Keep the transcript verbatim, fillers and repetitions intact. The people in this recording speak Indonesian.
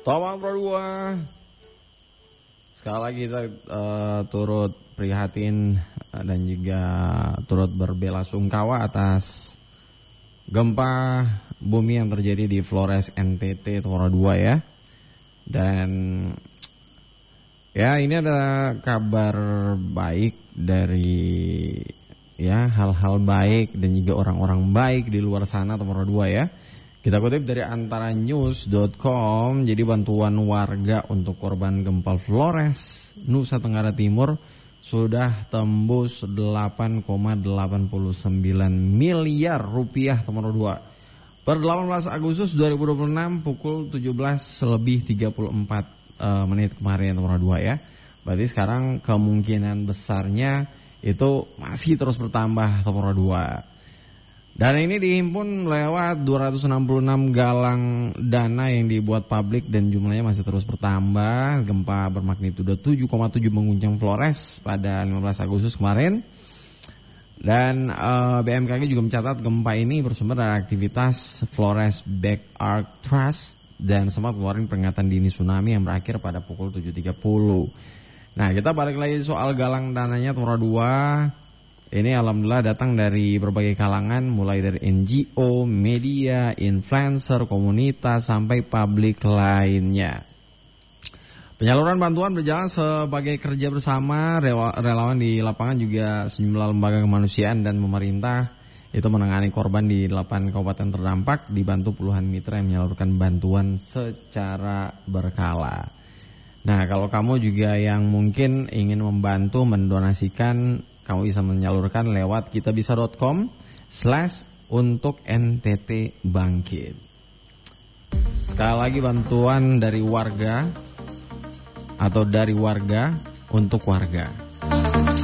Selamat Pro dua. Sekali lagi kita uh, turut prihatin uh, dan juga turut berbelasungkawa atas gempa bumi yang terjadi di Flores N T T Pro dua ya. Dan ya ini ada kabar baik dari ya hal-hal baik dan juga orang-orang baik di luar sana Pro dua ya. Kita kutip dari antara news dot com, jadi bantuan warga untuk korban gempa Flores, Nusa Tenggara Timur sudah tembus delapan koma delapan sembilan miliar rupiah Pro dua. Per delapan belas Agustus dua ribu dua puluh enam pukul tujuh belas lebih tiga puluh empat uh, menit kemarin Pro dua ya. Berarti sekarang kemungkinan besarnya itu masih terus bertambah Pro dua. Dan ini dihimpun lewat dua ratus enam puluh enam galang dana yang dibuat publik dan jumlahnya masih terus bertambah. Gempa bermagnitudo tujuh koma tujuh mengguncang Flores pada lima belas Agustus kemarin. Dan uh, B M K G juga mencatat gempa ini bersumber dari aktivitas Flores Back Arc Thrust dan sempat keluarin peringatan dini tsunami yang berakhir pada pukul tujuh tiga puluh. Nah, kita balik lagi soal galang dananya Pro dua. Ini alhamdulillah datang dari berbagai kalangan, mulai dari N G O, media, influencer, komunitas, sampai publik lainnya. Penyaluran bantuan berjalan sebagai kerja bersama, relawan di lapangan juga sejumlah lembaga kemanusiaan dan pemerintah itu menangani korban di delapan kabupaten terdampak, dibantu puluhan mitra yang menyalurkan bantuan secara berkala. Nah, kalau kamu juga yang mungkin ingin membantu mendonasikan, kamu bisa menyalurkan lewat kitabisa dot com slash untuk N T T bangkit. Sekali lagi bantuan dari warga atau dari warga untuk warga.